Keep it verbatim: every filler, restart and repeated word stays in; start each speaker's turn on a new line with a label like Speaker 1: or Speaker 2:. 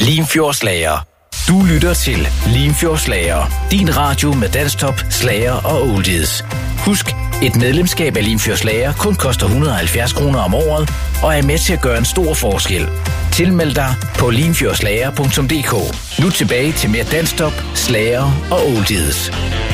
Speaker 1: Limfjordsslager. Du lytter til Limfjordsslager. Din radio med danstop, slager og oldies. Husk, et medlemskab af Limfjordsslager kun koster et hundrede og halvfjerds kroner om året, og er med til at gøre en stor forskel. Tilmeld dig på limfjordslager punktum d k. Nu tilbage til mere danstop, slager og oldies.